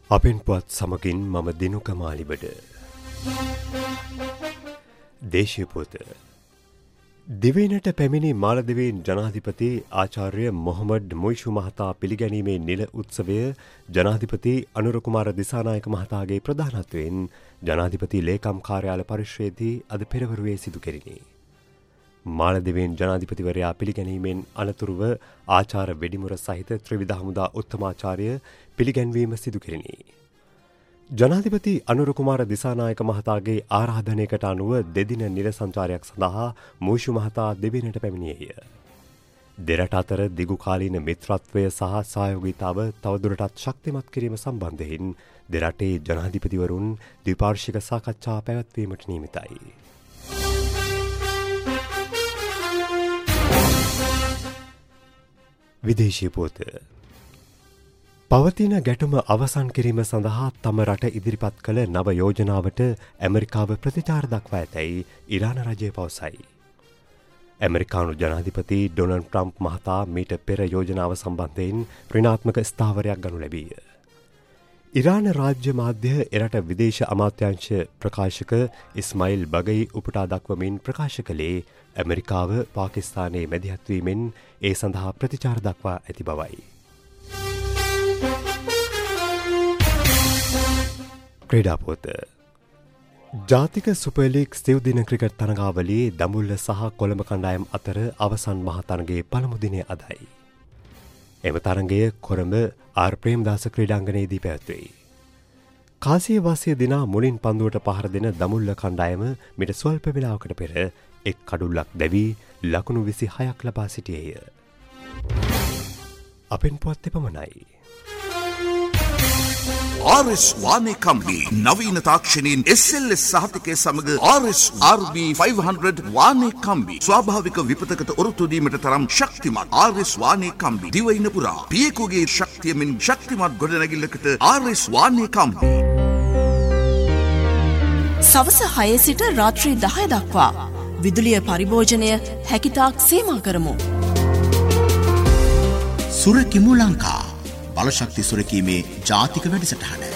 අපෙන් පුවත් සමගින් මම දිනුක මාලිබඩ. දේශීය පොත. දිවයිනට පැමිණි මාලදිවයින් ජනාධිපති ආචාර්ය මොහමඩ් මොයිෂු මහතා පිළිගැනීමේ නිල උත්සවය ජනාධිපති අනුර කුමාර දිසානායක මහතාගේ ප්‍රධානත්වයෙන් ජනාධිපති ලේකම් කාර්යාල පරිශ්‍රයේදී අද පෙරවරුවේ සිදු කෙරිණි. මාලදිවයින් ජනාධිපතිවරයා පිළිගැනීමෙන් අනතුරුව ආචාර්ය වෙඩිමුර සහිත ත්‍රිවිධ හමුදා උත්තමාචාර්ය පිළිගැන්වීම සිදු කෙරිණි. ජනාධිපති අනුර කුමාර දිසානායක මහතාගේ ආරාධනයකට අනුව දෙදින නිල සංචාරයක් සඳහා මොයිෂු මහතා දිවයිනට පැමිණියේය. දෙරට අතර දිගුකාලීන මිත්‍රත්වය සහ සහයෝගීතාව තවදුරටත් ශක්තිමත් කිරීම සම්බන්ධයෙන් දෙරටේ ජනාධිපතිවරුන් ද්විපාර්ශ්වික සාකච්ඡා පැවැත්වීමට නියමිතයි. විදේශීය පොත. පවතින ගැටුම අවසන් කිරීම සඳහා තම රට ඉදිරිපත් කළ නව යෝජනාවට ඇමරිකාව ප්‍රතිචාර දක්වා ඇතැයි ඉරාන රජය පවසයි. ඇමරිකානු ජනාධිපති ඩොනල්ඩ් ට්‍රම්ප් මහතා මීට පෙර යෝජනාව සම්බන්ධයෙන් ඍණාත්මක ස්ථාවරයක් ගනු ලැබීය. ඉරාන රාජ්‍ය මාධ්‍ය එරට විදේශ අමාත්‍යාංශ ප්‍රකාශක ඉස්මයිල් බගයි උපුටා දක්වමින් ප්‍රකාශ කළේ ඇමරිකාව පාකිස්තානයේ මැදිහත්වීමෙන් ඒ සඳහා ප්‍රතිචාර දක්වා ඇති බවයි. ක්‍රීඩා පොත. ජාතික සුපර්ලීග් සිව්දින ක්‍රිකට් තරගාවලියේ දඹුල්ල සහ කොළඹ කණ්ඩායම් අතර අවසන් මහ තරගයේ පළමු දිනය අදයි. එම තරගය කොළඹ ආර් ප්‍රේමදාස ක්‍රීඩාංගණයේදී පැවැත්වෙයි. කාසිය වාසිය දිනා මුලින් පන්දුවට පහර දෙන දඹුල්ල කණ්ඩායම මිට ස්වල්ප වේලාවකට පෙර එක් කඩුල්ලක් දැවී ලකුණු 26ක් ලබා සිටියේය. අපෙන් පුවත් එපමණයි. RS වානේ කම්බි නවීන තාක්ෂණයෙන් SLS සහතිකය සමග RS RB 500 වානේ කම්බි ස්වාභාවික විපතකට ඔරොත්තු දීමට තරම් ශක්තිමත් RS වානේ කම්බි දිවයින පුරා පියෙකුගේ ශක්තියමින් ශක්තිමත් ගොඩනැගිල්ලකට RS වානේ කම්බි. සවස 6 සිට රාත්‍රී 10 දක්වා විදුලිය පරිභෝජනය හැකිතාක් සීමා කරමු. සුරකිමු ලංකා බලශක්ති සුරකීමේ ජාතික වැඩසටහන.